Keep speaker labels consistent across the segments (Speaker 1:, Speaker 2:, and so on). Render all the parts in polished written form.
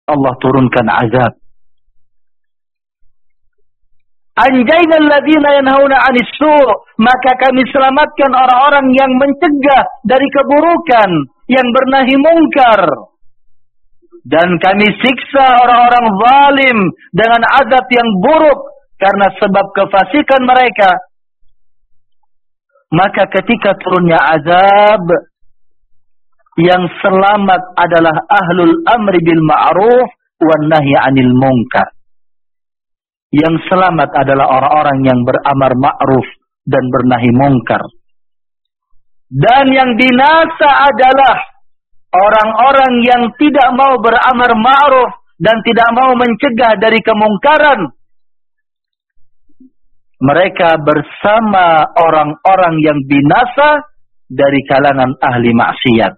Speaker 1: Allah turunkan azab. Anjaynal ladzina yanhauna 'anis su', maka kami selamatkan orang-orang yang mencegah dari keburukan, yang bernahi mungkar. Dan kami siksa orang-orang zalim dengan azab yang buruk karena sebab kefasikan mereka. Maka ketika turunnya azab, yang selamat adalah ahlul amri bil ma'ruf wan nahyi 'anil munkar. Yang selamat adalah orang-orang yang beramar ma'ruf dan bernahi mungkar. Dan yang binasa adalah orang-orang yang tidak mau beramar ma'ruf dan tidak mau mencegah dari kemungkaran. Mereka bersama orang-orang yang binasa dari kalangan ahli maksiat.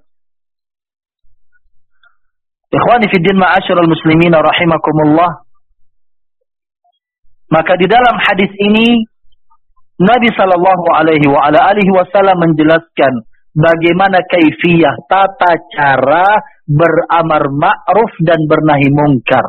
Speaker 1: Ikhwani fiddin ma'asyiral muslimin rahimakumullah. Maka di dalam hadis ini Nabi sallallahu alaihi wasallam menjelaskan bagaimana kaifiyah tata cara beramar ma'ruf dan bernahi mungkar.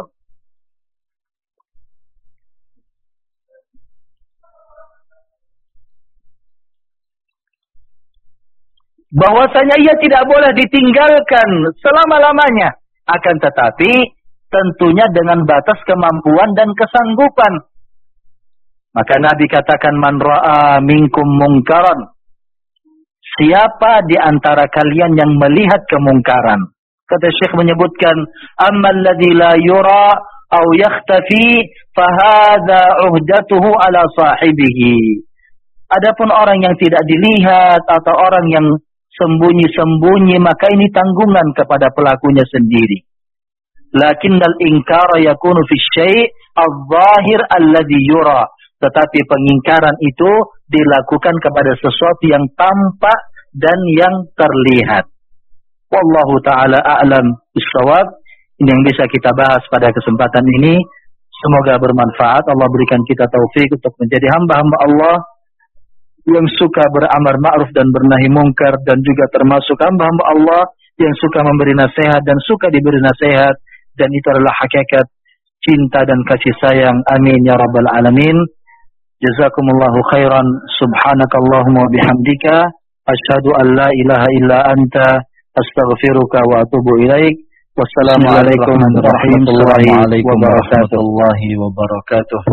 Speaker 1: Bahwasanya ia tidak boleh ditinggalkan selama-lamanya, akan tetapi tentunya dengan batas kemampuan dan kesanggupan. Maka Nabi katakan, man ra'a minkum mungkaran, siapa di antara kalian yang melihat kemungkaran. Kata Syekh menyebutkan, ammal ladzi la yura aw yakhtafi fahadha uhdatuhu ala sahibihi. Adapun orang yang tidak dilihat atau orang yang sembunyi-sembunyi, maka ini tanggungan kepada pelakunya sendiri. Lakinnal inkara yakunu fi syai' adh-dhahir alladhi yura. Tetapi pengingkaran itu dilakukan kepada sesuatu yang tampak dan yang terlihat. Wallahu ta'ala a'lam bissawab. Ini yang bisa kita bahas pada kesempatan ini. Semoga bermanfaat. Allah berikan kita taufik untuk menjadi hamba-hamba Allah yang suka beramar ma'ruf dan bernahi mungkar, dan juga termasuk hamba-hamba Allah yang suka memberi nasihat dan suka diberi nasihat, dan itu adalah hakikat cinta dan kasih sayang. Amin ya rabbal alamin. Jazakumullahu khairan. Subhanakallahumma wa bihamdika asyhadu an la ilaha illa anta astaghfiruka wa atubu ilaik. Wassalamualaikum warahmatullahi wabarakatuh.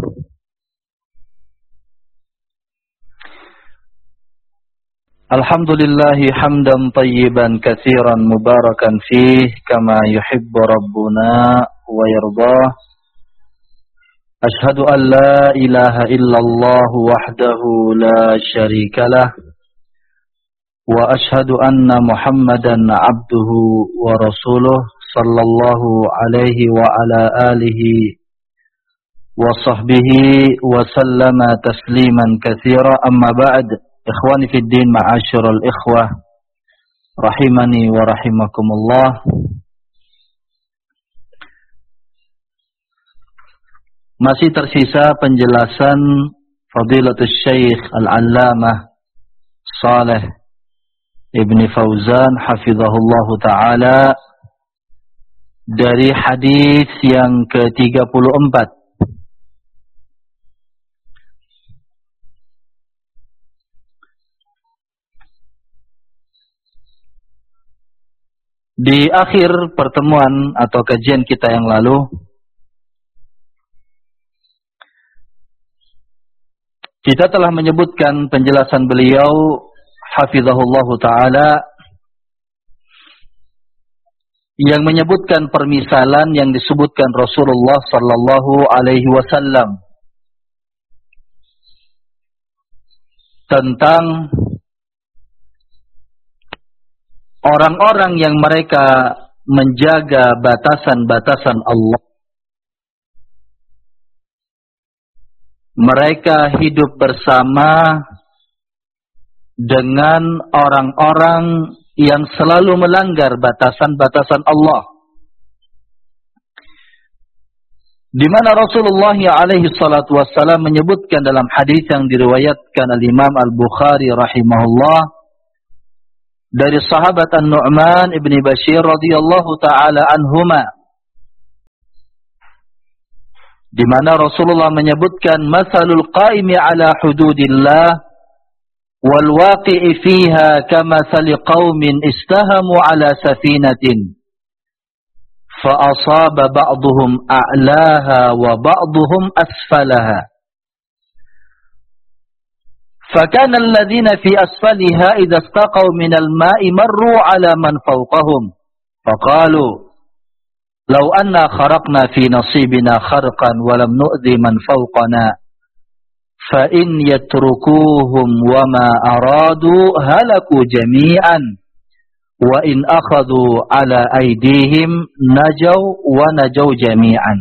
Speaker 1: Alhamdulillahi hamdan tayyiban katsiran mubarakan fih kama yuhibbu rabbuna wa yardah. Ashhadu an la ilaha illallah wahdahu la syarikalah wa ashhadu anna Muhammadan abduhu wa rasuluh sallallahu alaihi wa ala alihi wa sahbihi wa sallama tasliman katsira. Amma ba'd. Ikhwani fid din ma'asyiral ikhwah rahimani wa rahimakumullah. Masih tersisa penjelasan Fadilatul Syekh Al-Allamah Shalih Ibn Fauzan hafizahullahu taala dari hadis yang ke-34. Di akhir pertemuan atau kajian kita yang lalu, kita telah menyebutkan penjelasan beliau hafizahullahu taala yang menyebutkan permisalan yang disebutkan Rasulullah sallallahu alaihi wasallam tentang orang-orang yang mereka menjaga batasan-batasan Allah. Mereka hidup bersama dengan orang-orang yang selalu melanggar batasan-batasan Allah. Di mana Rasulullah alaihi salatu wassalam menyebutkan dalam hadis yang diriwayatkan al-Imam Al-Bukhari rahimahullah dari sahabat An-Nu'man ibn Bashir radhiyallahu taala anhuma, di mana Rasulullah menyebutkan masalul qaimi ala hududillah wal waqi'i fiha kamathali qaumin istahamu ala safinatin fa asaba ba'dhum a'laha wa ba'dhum asfalaha فكان الذين في أسفلها إذا استقوا من الماء مروا على من فوقهم فقالوا لو أنا خرقنا في نصيبنا خرقا ولم نؤذي من فوقنا فإن يتركوهم وما أرادوا هلكوا جميعا وإن أخذوا على أيديهم نجوا ونجوا جميعا.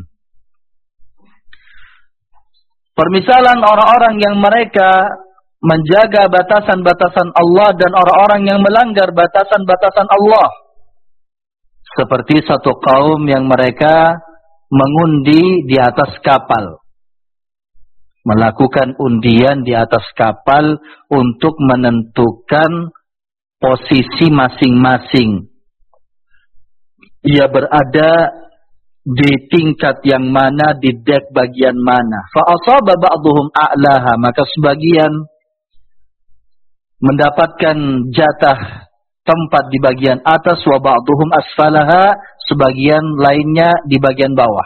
Speaker 1: Permisalan orang-orang yang mereka menjaga batasan-batasan Allah dan orang-orang yang melanggar batasan-batasan Allah. Seperti satu kaum yang mereka mengundi di atas kapal. Melakukan undian di atas kapal untuk menentukan posisi masing-masing. Ia berada di tingkat yang mana, di dek bagian mana. Fa asaba ba'dhum a'laha, maka sebagian mendapatkan jatah tempat di bagian atas, wa ba'dhum asfalaha, sebagian lainnya di bagian bawah.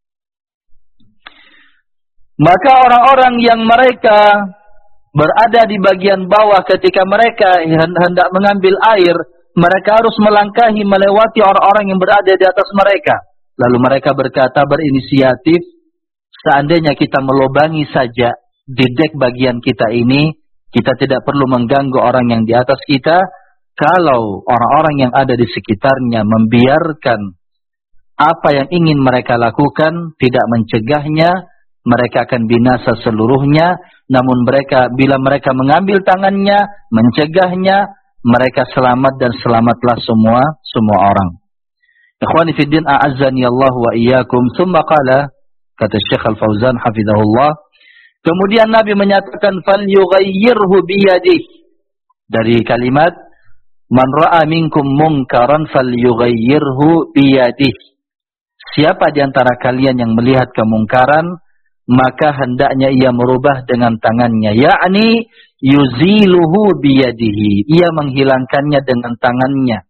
Speaker 1: Maka orang-orang yang mereka berada di bagian bawah ketika mereka hendak mengambil air, mereka harus melangkahi melewati orang-orang yang berada di atas mereka. Lalu mereka berkata, berinisiatif, seandainya kita melobangi saja di dek bagian kita ini, kita tidak perlu mengganggu orang yang di atas kita. Kalau orang-orang yang ada di sekitarnya membiarkan apa yang ingin mereka lakukan, tidak mencegahnya, mereka akan binasa seluruhnya. Namun bila mereka mengambil tangannya, mencegahnya, mereka selamat dan selamatlah semua orang. Ikhwani fi din, a'azzani Allah wa iyyakum. Tsumma qala, kata Syekh Al-Fauzan hafizahullah, kemudian Nabi menyatakan fal yughayyirhu biyadihi, dari kalimat man ra'a minkum munkaran fal yughayyirhu biyadihi. Siapa di antara kalian yang melihat kemungkaran, maka hendaknya ia merubah dengan tangannya, yakni yuziluhu biyadihi, ia menghilangkannya dengan tangannya.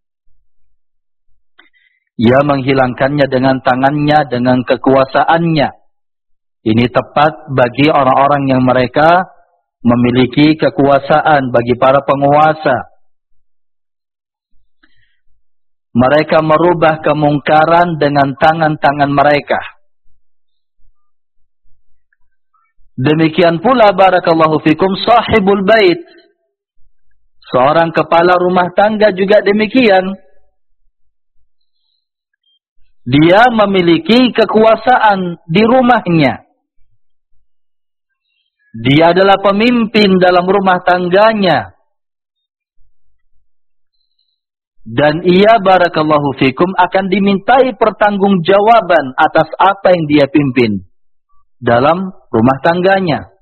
Speaker 1: Ia menghilangkannya dengan tangannya, dengan kekuasaannya. Ini tepat bagi orang-orang yang mereka memiliki kekuasaan, bagi para penguasa. Mereka merubah kemungkaran dengan tangan-tangan mereka. Demikian pula barakallahu fikum sahibul bait. Seorang kepala rumah tangga juga demikian. Dia memiliki kekuasaan di rumahnya. Dia adalah pemimpin dalam rumah tangganya. Dan ia barakallahu fikum akan dimintai pertanggungjawaban atas apa yang dia pimpin dalam rumah tangganya.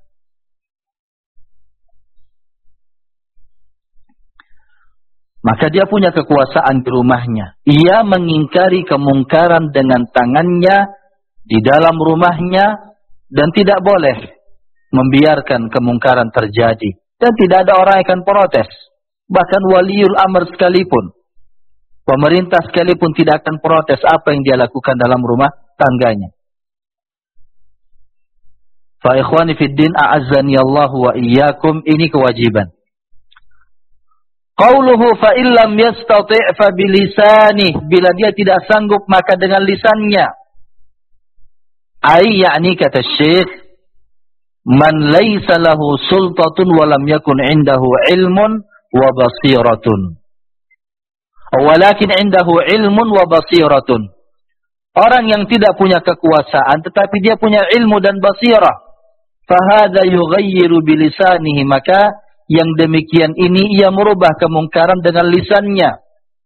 Speaker 1: Maka dia punya kekuasaan di rumahnya. Ia mengingkari kemungkaran dengan tangannya di dalam rumahnya dan tidak boleh membiarkan kemungkaran terjadi. Dan tidak ada orang yang akan protes. Bahkan waliul amr sekalipun, pemerintah sekalipun tidak akan protes apa yang dia lakukan dalam rumah tangganya. Fa ikhwani fid din, a'azzani Allah wa iyyakum, ini kewajiban. Qauluhu fa illam yastati' fa bilisanih, bila dia tidak sanggup maka dengan lisannya. Ai yakni kata Syekh, man laisa lahu sultatun wa lam yakun indahu ilmun wa basiratun. Walakin indahu ilmun wa basiratun. Orang yang tidak punya kekuasaan tetapi dia punya ilmu dan basirah. Fa hadza yughayyiru bilisanihi, maka yang demikian ini ia merubah kemungkaran dengan lisannya.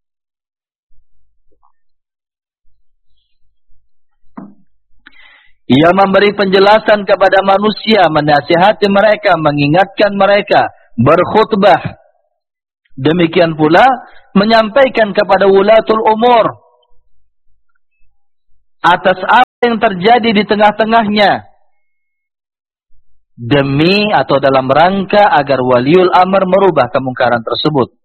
Speaker 1: Ia memberi penjelasan kepada manusia, menasihati mereka, mengingatkan mereka, berkhutbah. Demikian pula menyampaikan kepada wulatul umur atas yang terjadi di tengah-tengahnya demi atau dalam rangka agar waliul amr merubah kemungkaran tersebut.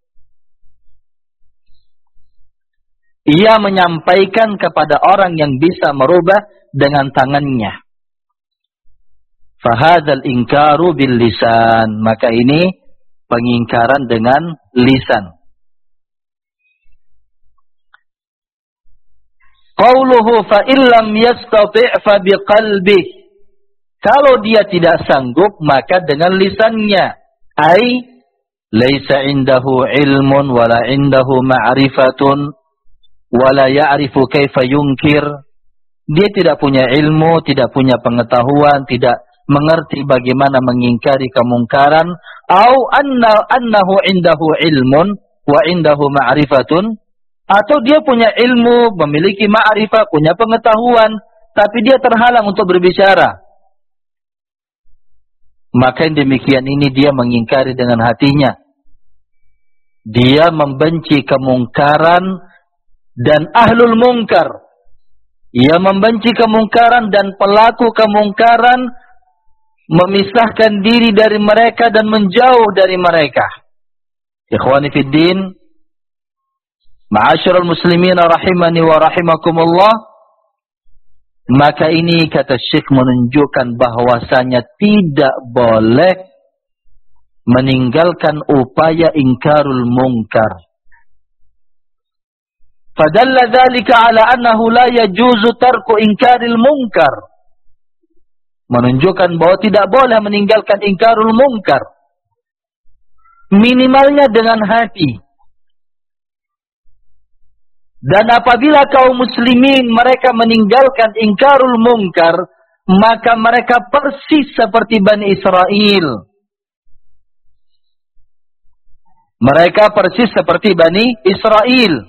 Speaker 1: Ia menyampaikan kepada orang yang bisa merubah dengan tangannya. Fahadzal inkaru bil lisan, maka ini pengingkaran dengan lisan. Qauluhu fa illam yastati' fa biqalbih. Kalau dia tidak sanggup maka dengan lisannya. Ai laisa indahu ilmun wala indahu ma'rifatun wala ya'rifu kaifa yunkir. Dia tidak punya ilmu, tidak punya pengetahuan, tidak mengerti bagaimana mengingkari kemungkaran. Au annahu indahu ilmun wa indahu ma'rifatun. Atau dia punya ilmu, memiliki ma'rifah, punya pengetahuan, tapi dia terhalang untuk berbicara. Maka yang demikian ini dia mengingkari dengan hatinya. Dia membenci kemungkaran dan ahlul mungkar. Ia membenci kemungkaran dan pelaku kemungkaran, memisahkan diri dari mereka dan menjauh dari mereka. Ikhwani fid din, ma'asyiral muslimin rahimani wa rahimakumullah, maka ini kata Syekh menunjukkan bahwasanya tidak boleh meninggalkan upaya ingkarul munkar. Fadalla dzalika ala annahu la yajuzu tarku inkaril munkar. Menunjukkan bahwa tidak boleh meninggalkan ingkarul munkar. Minimalnya dengan hati. Dan apabila kaum muslimin mereka meninggalkan ingkarul munkar, maka mereka persis seperti Bani Israel. Mereka persis seperti Bani Israel.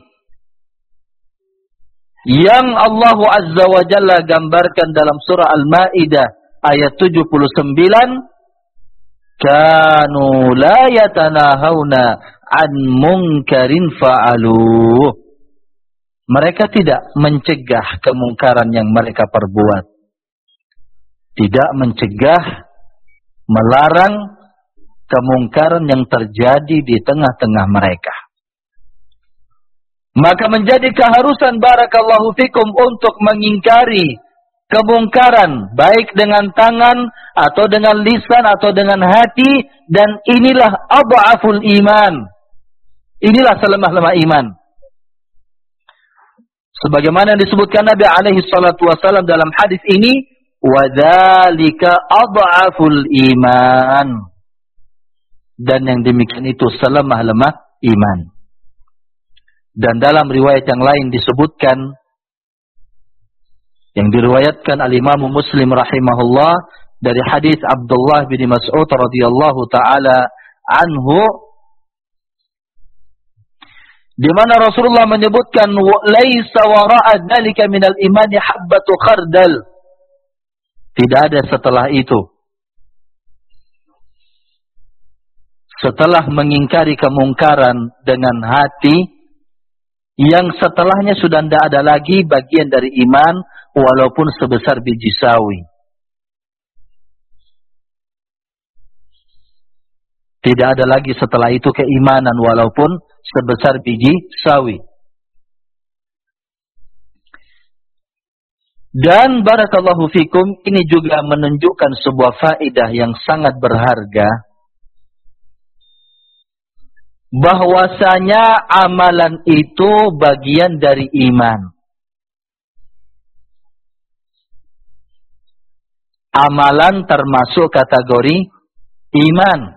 Speaker 1: Yang Allah Azza wa Jalla gambarkan dalam surah Al-Ma'idah ayat 79. Kanu la yatanahawna an munkarin fa'aluh. Mereka tidak mencegah kemungkaran yang mereka perbuat. Tidak mencegah, melarang kemungkaran yang terjadi di tengah-tengah mereka. Maka menjadi keharusan barakallahu fikum untuk mengingkari kemungkaran, baik dengan tangan, atau dengan lisan, atau dengan hati. Dan inilah adhaful iman. Inilah selemah-lemah iman. Sebagaimana disebutkan Nabi alaihi salatu wasallam dalam hadis ini, wadzalika adhaful iman. Dan yang demikian itu selemah-lemah iman. Dan dalam riwayat yang lain disebutkan, yang diriwayatkan al-Imam Muslim rahimahullah dari hadis Abdullah bin Mas'ud radhiyallahu taala anhu, di mana Rasulullah menyebutkan laisa wara'a dzalika minal imani habbatu khardal. Tidak ada setelah itu. Setelah mengingkari kemungkaran dengan hati, yang setelahnya sudah tidak ada lagi bagian dari iman walaupun sebesar biji sawi. Tidak ada lagi setelah itu keimanan walaupun sebesar biji sawi. Dan barakallahu fikum, ini juga menunjukkan sebuah faedah yang sangat berharga, bahwasanya amalan itu bagian dari iman. Amalan termasuk kategori iman.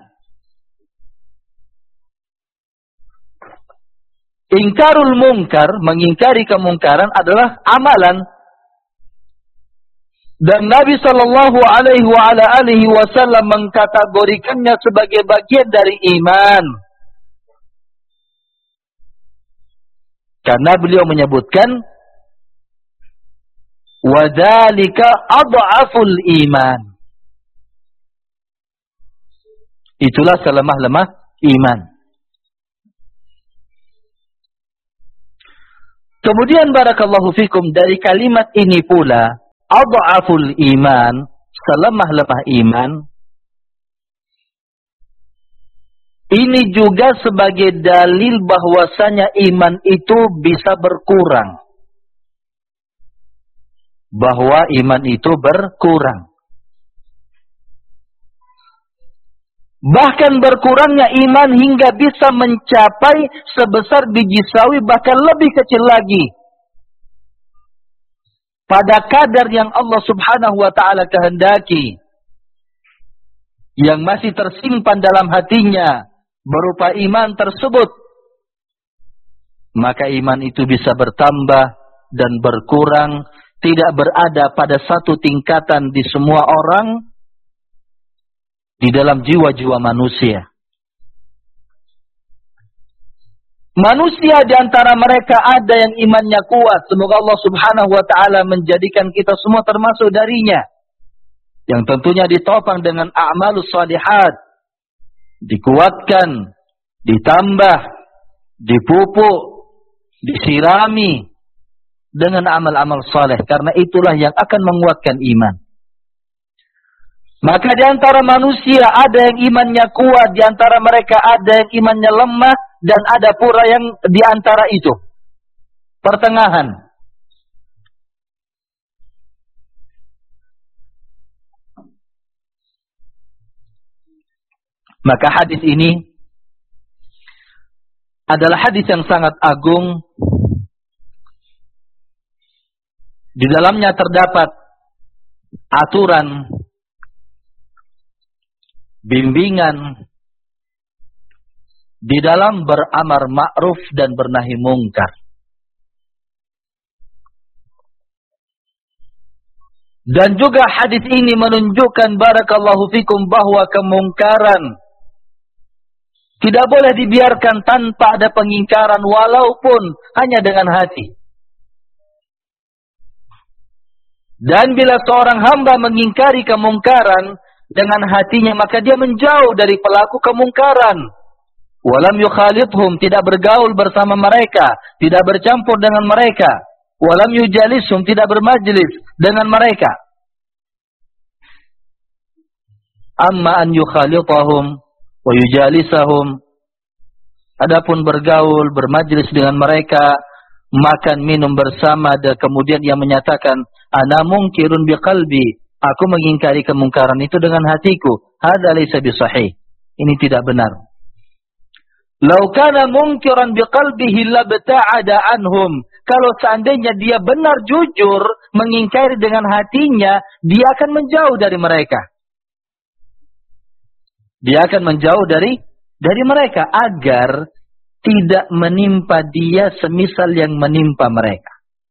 Speaker 1: Ingkarul munkar, mengingkari kemungkaran adalah amalan. Dan Nabi sallallahu alaihi wasallam mengkategorikannya sebagai bagian dari iman. Karena beliau menyebutkan wadzalika adhaful iman. Itulah selemah-lemah iman. Kemudian barakallahu fikum, dari kalimat ini pula adhaful iman, selemah-lemah iman, ini juga sebagai dalil bahwasanya iman itu bisa berkurang. Bahwa iman itu berkurang. Bahkan berkurangnya iman hingga bisa mencapai sebesar biji sawi, bahkan lebih kecil lagi. Pada kadar yang Allah subhanahu wa ta'ala kehendaki. Yang masih tersimpan dalam hatinya berupa iman tersebut. Maka iman itu bisa bertambah dan berkurang. Tidak berada pada satu tingkatan di semua orang. Di dalam jiwa-jiwa manusia. Manusia di antara mereka ada yang imannya kuat. Semoga Allah subhanahu wa ta'ala menjadikan kita semua termasuk darinya. Yang tentunya ditopang dengan a'malus shalihat. Dikuatkan, ditambah, dipupuk, disirami dengan amal-amal saleh. Karena itulah yang akan menguatkan iman. Maka di antara manusia ada yang imannya kuat, di antara mereka ada yang imannya lemah, dan ada pula yang di antara itu. Pertengahan. Maka hadis ini adalah hadis yang sangat agung. Di dalamnya terdapat aturan, bimbingan di dalam beramar ma'ruf dan bernahi mungkar. Dan juga hadis ini menunjukkan barakallahu fikum bahwa kemungkaran tidak boleh dibiarkan tanpa ada pengingkaran walaupun hanya dengan hati. Dan bila seorang hamba mengingkari kemungkaran dengan hatinya, maka dia menjauh dari pelaku kemungkaran. Walam yukhalithum, tidak bergaul bersama mereka, tidak bercampur dengan mereka. Walam yujalishum, tidak bermajlis dengan mereka. Amma an yukhalithahum wa yujalisahum, adapun bergaul, bermajlis dengan mereka, makan minum bersama, dan kemudian ia menyatakan, ana munkirun biqalbi, aku mengingkari kemungkaran itu dengan hatiku. Hadza laysa bisahih. Ini tidak benar. Lau kana munkiran biqalbihi labta'ada anhum. Kalau seandainya dia benar jujur mengingkari dengan hatinya, dia akan menjauh dari mereka. Dia akan menjauh dari mereka agar tidak menimpa dia semisal yang menimpa mereka.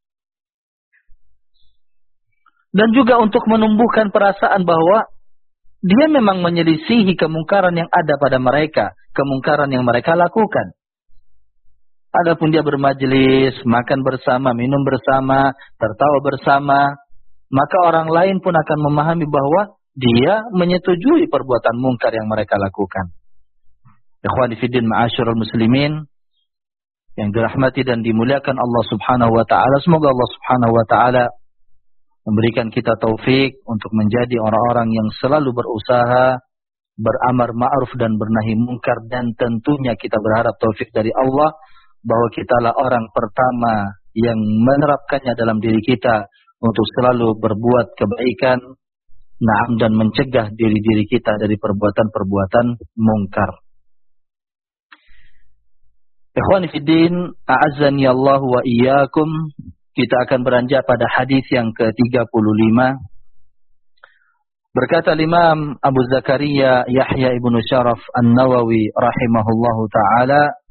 Speaker 1: Dan juga untuk menumbuhkan perasaan bahwa dia memang menyelisihi kemungkaran yang ada pada mereka. Kemungkaran yang mereka lakukan. Adapun dia bermajlis, makan bersama, minum bersama, tertawa bersama, maka orang lain pun akan memahami bahwa dia menyetujui perbuatan mungkar yang mereka lakukan. Ikhwani fiddin ma'asyiral muslimin yang dirahmati dan dimuliakan Allah subhanahu wa ta'ala. Semoga Allah subhanahu wa ta'ala memberikan kita taufik untuk menjadi orang-orang yang selalu berusaha beramar ma'ruf dan bernahi mungkar, dan tentunya kita berharap taufik dari Allah bahwa kitalah orang pertama yang menerapkannya dalam diri kita untuk selalu berbuat kebaikan, na'am, dan mencegah diri-diri kita dari perbuatan-perbuatan mungkar. Ikhwani fiddin, a'azzani Allah wa iyyakum. Kita akan beranjak pada hadis yang ke-35. Berkata Imam Abu Zakaria Yahya ibnu Syaraf An-Nawawi rahimahullahu ta'ala,